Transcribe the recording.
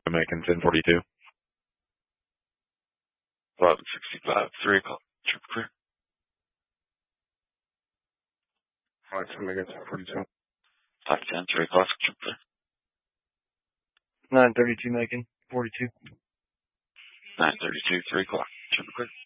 Macon 1042. 1165, 3 o'clock. Triple clear. Flight to Macon 1042. 510, 3 o'clock. Triple clear. 932 Macon 42. 932, 3 o'clock. Triple clear.